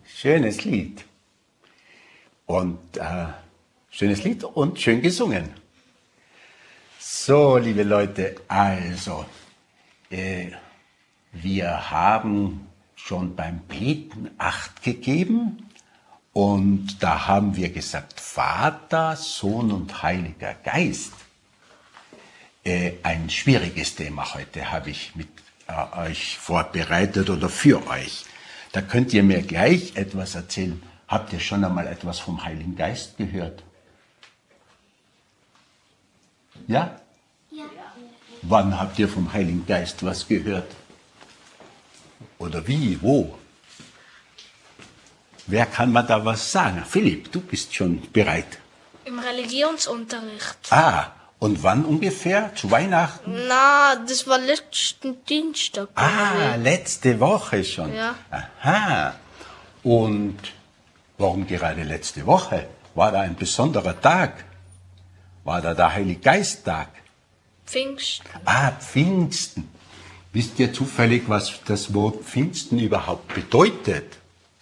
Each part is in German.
schönes Lied. Und schönes Lied und schön gesungen. So, liebe Leute, also, wir haben schon beim Beten Acht gegeben und da haben wir gesagt, Vater, Sohn und Heiliger Geist. Ein schwieriges Thema heute habe ich mit euch vorbereitet oder für euch. Da könnt ihr mir gleich etwas erzählen. Habt ihr schon einmal etwas vom Heiligen Geist gehört? Ja? Ja. Wann habt ihr vom Heiligen Geist was gehört? Oder wie, wo? Wer kann mir da was sagen? Philipp, du bist schon bereit. Im Religionsunterricht. Ah, und wann ungefähr? Zu Weihnachten? Na, das war letzten Dienstag. Ah, letzte Woche schon. Ja. Aha. Und warum gerade letzte Woche? War da ein besonderer Tag? War da der Heilige Geist-Tag? Pfingsten. Ah, Pfingsten. Wisst ihr zufällig, was das Wort Pfingsten überhaupt bedeutet?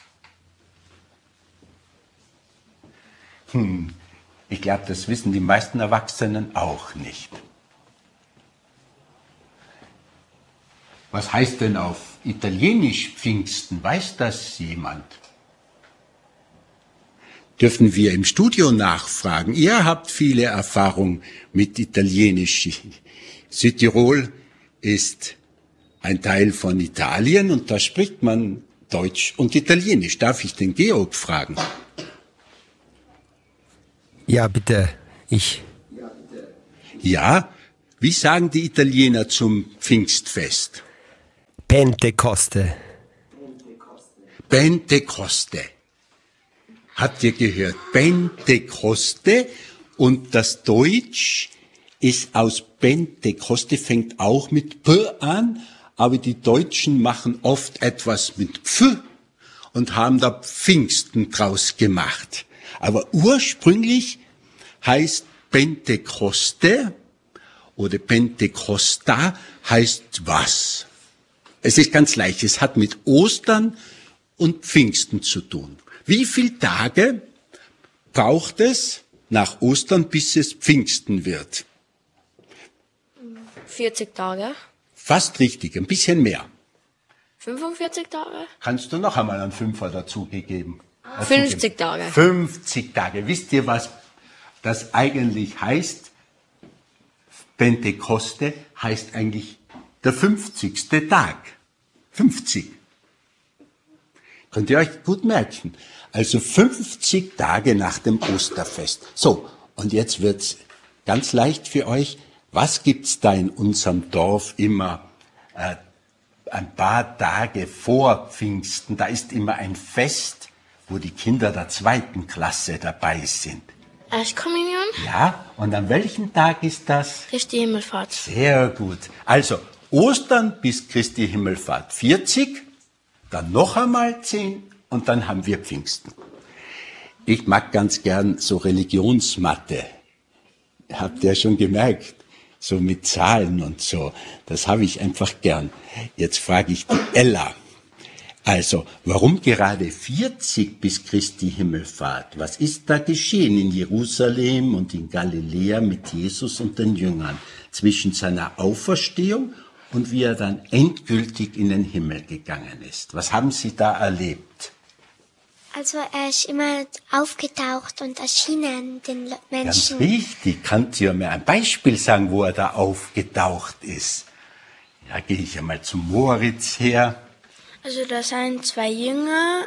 Ich glaube, das wissen die meisten Erwachsenen auch nicht. Was heißt denn auf Italienisch Pfingsten? Weiß das jemand? Dürfen wir im Studio nachfragen. Ihr habt viele Erfahrung mit Italienisch. Südtirol ist ein Teil von Italien und da spricht man Deutsch und Italienisch. Darf ich den Georg fragen? Ja, bitte, ich. Ja, wie sagen die Italiener zum Pfingstfest? Pentekoste. Pentekoste. Habt ihr gehört? Pentekoste und das Deutsch ist aus Pentekoste, fängt auch mit P an, aber die Deutschen machen oft etwas mit Pf und haben da Pfingsten draus gemacht. Aber ursprünglich heißt Pentekoste oder Pentecosta heißt was? Es ist ganz leicht, es hat mit Ostern und Pfingsten zu tun. Wie viele Tage braucht es nach Ostern, bis es Pfingsten wird? 40 Tage. Fast richtig, ein bisschen mehr. 45 Tage. Kannst du noch einmal einen Fünfer dazugeben? 50 Tage. 50 Tage. Wisst ihr, was das eigentlich heißt? Pentekoste heißt eigentlich der 50. Tag. 50. Könnt ihr euch gut merken. Also 50 Tage nach dem Osterfest. So, und jetzt wird's ganz leicht für euch. Was gibt's da in unserem Dorf immer ein paar Tage vor Pfingsten? Da ist immer ein Fest, wo die Kinder der 2. Klasse dabei sind. Erstkommunion. Ja, und an welchem Tag ist das? Christi Himmelfahrt. Sehr gut. Also Ostern bis Christi Himmelfahrt 40, dann noch einmal 10 und dann haben wir Pfingsten. Ich mag ganz gern so Religionsmathe. Habt ihr schon gemerkt? So mit Zahlen und so. Das habe ich einfach gern. Jetzt frage ich die Ella. Also, warum gerade 40 bis Christi Himmelfahrt? Was ist da geschehen in Jerusalem und in Galiläa mit Jesus und den Jüngern zwischen seiner Auferstehung und wie er dann endgültig in den Himmel gegangen ist? Was haben Sie da erlebt? Also er ist immer aufgetaucht und erschienen den Ganz Menschen. richtig. Kannst du mir ein Beispiel sagen, wo er da aufgetaucht ist? Ja, gehe ich einmal zum Moritz her. Also da sind 2 Jünger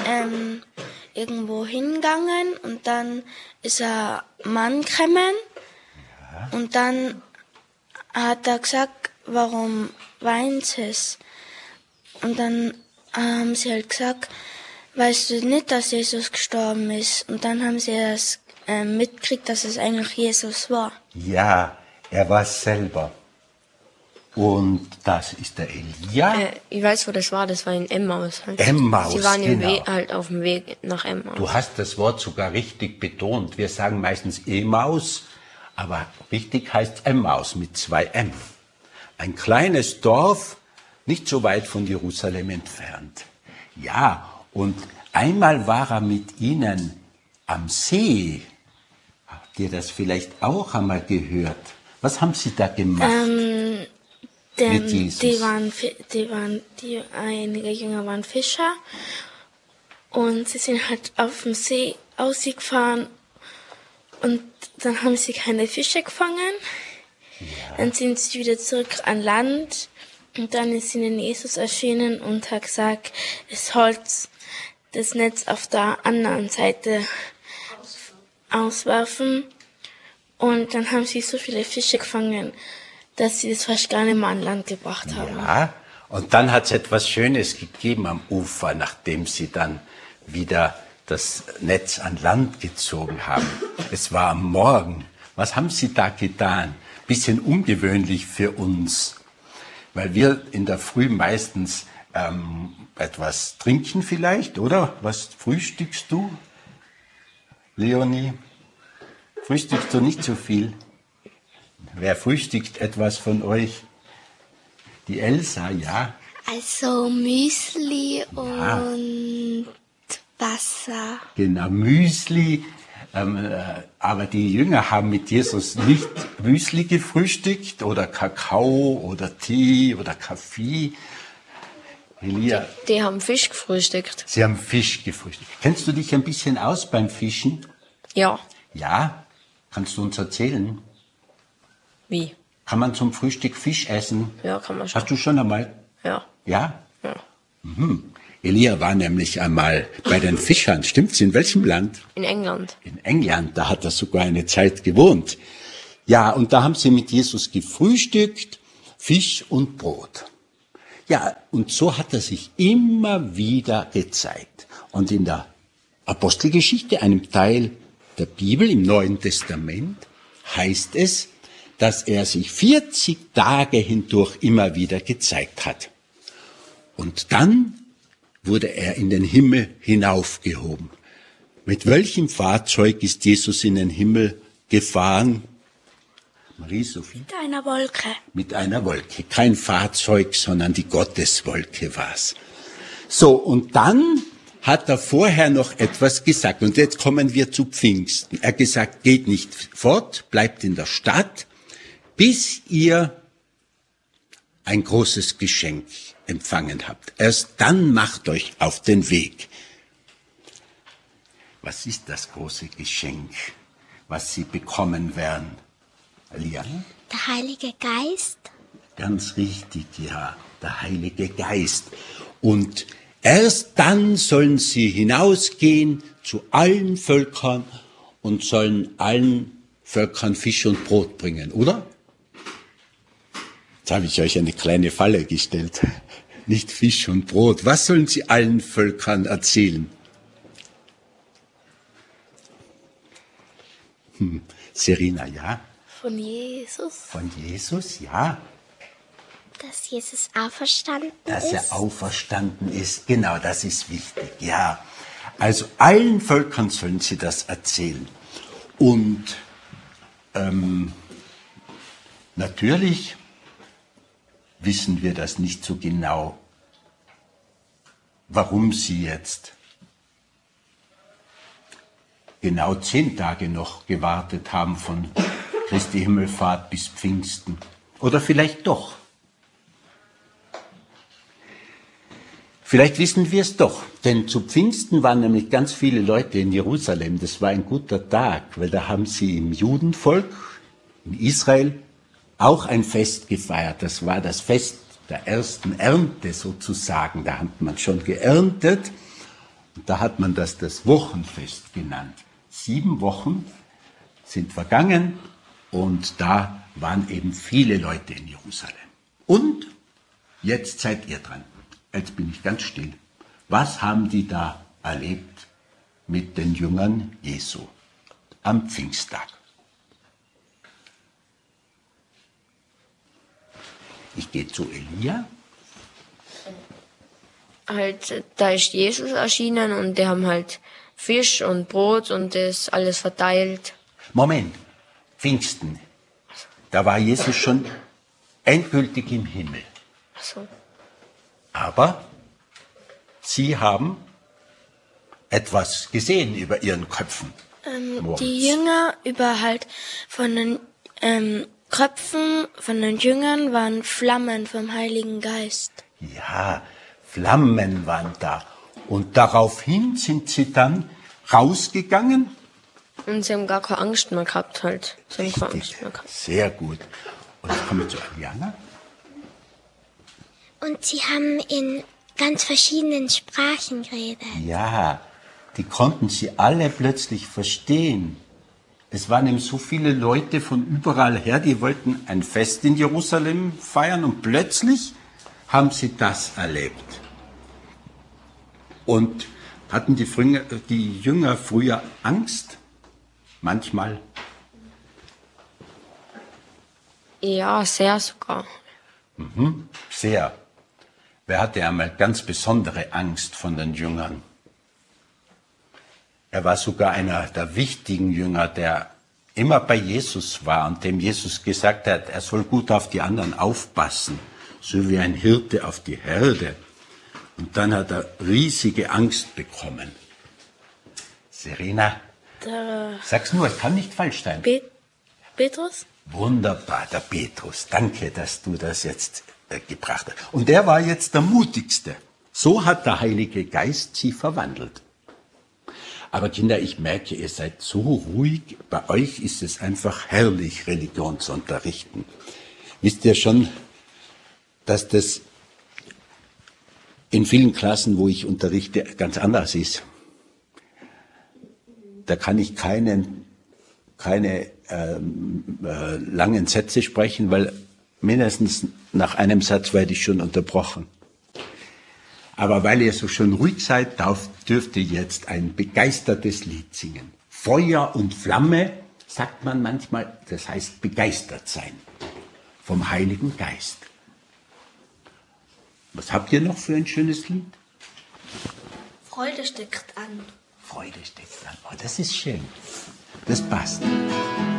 irgendwo hingegangen und dann ist ein Mann gekommen und dann hat er gesagt, warum weint es? Und dann haben sie halt gesagt, weißt du nicht, dass Jesus gestorben ist? Und dann haben sie das mitgekriegt, dass es eigentlich Jesus war. Ja, er war es selber. Und das ist der Elia. Ich weiß, wo das war in Emmaus. Halt. Emmaus, Sie waren genau. halt auf dem Weg nach Emmaus. Du hast das Wort sogar richtig betont. Wir sagen meistens Emmaus, aber richtig heißt Emmaus mit 2 M. Ein kleines Dorf, nicht so weit von Jerusalem entfernt. Ja, Und einmal war er mit ihnen am See. Habt ihr das vielleicht auch einmal gehört? Was haben sie da gemacht? Mit Jesus. Einige Jünger waren Fischer und sie sind halt auf dem See ausgefahren und dann haben sie keine Fische gefangen. Ja. Dann sind sie wieder zurück an Land und dann ist ihnen Jesus erschienen und hat gesagt, es sollt das Netz auf der anderen Seite auswerfen. Und dann haben sie so viele Fische gefangen, dass sie das fast gar nicht mehr an Land gebracht haben. Ja, und dann hat es etwas Schönes gegeben am Ufer, nachdem sie dann wieder das Netz an Land gezogen haben. Es war am Morgen. Was haben sie da getan? Bisschen ungewöhnlich für uns, weil wir in der Früh meistens etwas trinken vielleicht, oder? Was frühstückst du, Leonie? Frühstückst du nicht so viel? Wer frühstückt etwas von euch? Die Elsa, ja? Also Müsli und Wasser. Genau, Müsli. Aber die Jünger haben mit Jesus nicht Müsli gefrühstückt oder Kakao oder Tee oder Kaffee. Elia, Die haben Fisch gefrühstückt. sie haben Fisch gefrühstückt. Kennst du dich ein bisschen aus beim Fischen? Ja. Ja? Kannst du uns erzählen? Wie? Kann man zum Frühstück Fisch essen? Ja, kann man schon. Hast du schon einmal? Ja. Ja? Ja. Elia war nämlich einmal bei den Fischern. Stimmt's? In welchem Land? In England. In England. Da hat er sogar eine Zeit gewohnt. Ja, und da haben sie mit Jesus gefrühstückt, Fisch und Brot. Ja, und so hat er sich immer wieder gezeigt. Und in der Apostelgeschichte, einem Teil der Bibel im Neuen Testament, heißt es, dass er sich 40 Tage hindurch immer wieder gezeigt hat. Und dann wurde er in den Himmel hinaufgehoben. Mit welchem Fahrzeug ist Jesus in den Himmel gefahren? Marie-Sophie? Mit einer Wolke. Mit einer Wolke. Kein Fahrzeug, sondern die Gotteswolke war's. So, und dann hat er vorher noch etwas gesagt. Und jetzt kommen wir zu Pfingsten. Er hat gesagt, geht nicht fort, bleibt in der Stadt, bis ihr ein großes Geschenk empfangen habt. Erst dann macht euch auf den Weg. Was ist das große Geschenk, was sie bekommen werden? Alia? Der Heilige Geist. Ganz richtig, ja, der Heilige Geist. Und erst dann sollen sie hinausgehen zu allen Völkern und sollen allen Völkern Fisch und Brot bringen, oder? Jetzt habe ich euch eine kleine Falle gestellt. Nicht Fisch und Brot. Was sollen sie allen Völkern erzählen? Serena, ja? Von Jesus. Von Jesus, ja. Dass Jesus auferstanden Dass ist. er auferstanden ist. Genau, das ist wichtig, ja. Also allen Völkern sollen sie das erzählen. Und natürlich wissen wir das nicht so genau, warum sie jetzt genau 10 Tage noch gewartet haben von Christi Himmelfahrt bis Pfingsten. Oder vielleicht doch. Vielleicht wissen wir es doch, denn zu Pfingsten waren nämlich ganz viele Leute in Jerusalem. Das war ein guter Tag, weil da haben sie im Judenvolk, in Israel, auch ein Fest gefeiert. Das war das Fest der ersten Ernte sozusagen. Da hat man schon geerntet und da hat man das Wochenfest genannt. 7 Wochen sind vergangen und da waren eben viele Leute in Jerusalem. Und jetzt seid ihr dran. Jetzt bin ich ganz still. Was haben die da erlebt mit den Jüngern Jesu am Pfingsttag? Ich gehe zu Elia. Halt, da ist Jesus erschienen und die haben halt Fisch und Brot und das alles verteilt. Moment, Pfingsten. Da war Jesus schon endgültig im Himmel. Ach so. Aber sie haben etwas gesehen über ihren Köpfen? Moritz? Die Jünger über halt von den Köpfen von den Jüngern waren Flammen vom Heiligen Geist. Ja, Flammen waren da. Und daraufhin sind sie dann rausgegangen. Und sie haben gar keine Angst mehr gehabt halt. Sie haben keine Angst mehr gehabt. Sehr gut. Und jetzt kommen wir zu Aliana. Und sie haben in ganz verschiedenen Sprachen geredet. Ja, die konnten sie alle plötzlich verstehen. Es waren eben so viele Leute von überall her, die wollten ein Fest in Jerusalem feiern und plötzlich haben sie das erlebt. Und hatten die Jünger früher Angst? Manchmal. Ja, sehr sogar. Sehr. Wer hatte einmal ganz besondere Angst von den Jüngern? Er war sogar einer der wichtigen Jünger, der immer bei Jesus war und dem Jesus gesagt hat, er soll gut auf die anderen aufpassen, so wie ein Hirte auf die Herde. Und dann hat er riesige Angst bekommen. Serena, sag's nur, es kann nicht falsch sein. Petrus? Wunderbar, der Petrus. Danke, dass du das jetzt gebracht hast. Und er war jetzt der Mutigste. So hat der Heilige Geist sie verwandelt. Aber Kinder, ich merke, ihr seid so ruhig. Bei euch ist es einfach herrlich, Religion zu unterrichten. Wisst ihr schon, dass das in vielen Klassen, wo ich unterrichte, ganz anders ist? Da kann ich keine langen Sätze sprechen, weil mindestens nach einem Satz werde ich schon unterbrochen. Aber weil ihr so schön ruhig seid, dürft ihr jetzt ein begeistertes Lied singen. Feuer und Flamme, sagt man manchmal, das heißt begeistert sein vom Heiligen Geist. Was habt ihr noch für ein schönes Lied? Freude steckt an. Freude steckt an. Oh, das ist schön. Das passt.